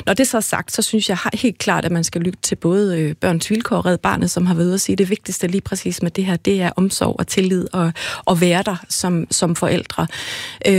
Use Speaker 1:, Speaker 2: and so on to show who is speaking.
Speaker 1: Når det så er sagt, så synes jeg helt klart, at man skal lytte til både Børns Vilkår og Red Barnet, som har været ude at sige, at det vigtigste lige præcis med det her, det er omsorg og tillid og være der som forældre.